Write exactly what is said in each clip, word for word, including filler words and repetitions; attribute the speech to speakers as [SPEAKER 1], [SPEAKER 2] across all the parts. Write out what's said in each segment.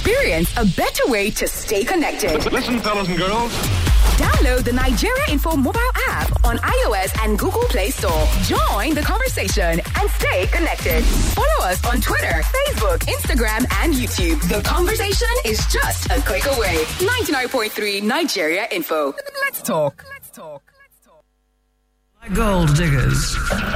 [SPEAKER 1] Experience a better way to stay connected.
[SPEAKER 2] Listen, fellas and girls.
[SPEAKER 1] Download the Nigeria Info mobile app on iOS and Google Play Store. Join the conversation and stay connected. Follow us on Twitter, Facebook, Instagram, and YouTube. The conversation is just a click away. ninety-nine point three Nigeria Info. Let's talk. Let's talk. Let's talk.
[SPEAKER 3] Gold diggers.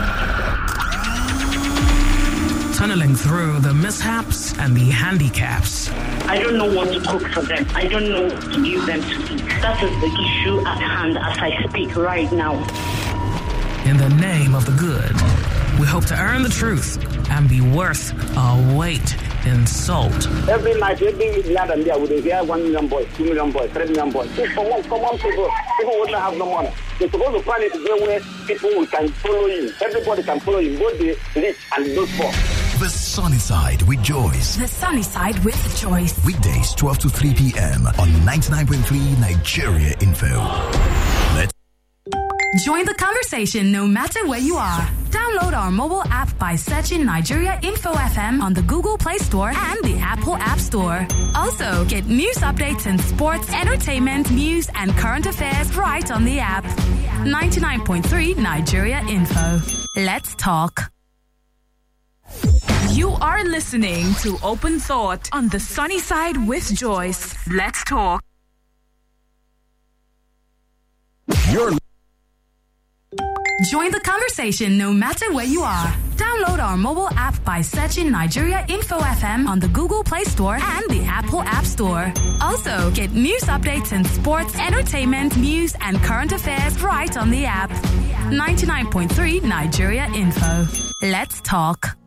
[SPEAKER 3] Tunneling through the mishaps and the handicaps.
[SPEAKER 4] I don't know what to cook for them. I don't know what to give them to eat. That is the issue at hand as I speak right now.
[SPEAKER 3] In the name of the good, we hope to earn the truth and be worth our weight in salt.
[SPEAKER 5] Every night, every land and there, we hear one million boys, two million boys, three million boys. If for one common people, people wouldn't have no money. They're supposed to plan it where people can follow you. Everybody can follow you, both the rich and those poor.
[SPEAKER 6] The Sunny Side with Joyce.
[SPEAKER 1] The Sunny Side with Joyce.
[SPEAKER 6] Weekdays twelve to three p.m. on ninety-nine point three Nigeria Info. Let's
[SPEAKER 7] join the conversation no matter where you are. Download our mobile app by searching Nigeria Info F M on the Google Play Store and the Apple App Store. Also, get news updates in sports, entertainment, news, and current affairs right on the app. ninety-nine point three Nigeria Info. Let's talk.
[SPEAKER 8] You are listening to Open Thought on the Sunny Side with Joyce. Let's talk.
[SPEAKER 6] You're
[SPEAKER 7] Join the conversation no matter where you are. Download our mobile app by searching Nigeria Info F M on the Google Play Store and the Apple App Store. Also, get news updates in sports, entertainment, news, and current affairs right on the app. ninety-nine point three Nigeria Info. Let's talk.